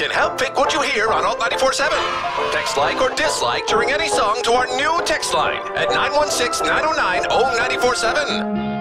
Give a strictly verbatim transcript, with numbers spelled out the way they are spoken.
can help pick what you hear on Alt ninety-four point seven. Text like or dislike during any song to our new text line at nine one six, nine oh nine, oh nine four seven.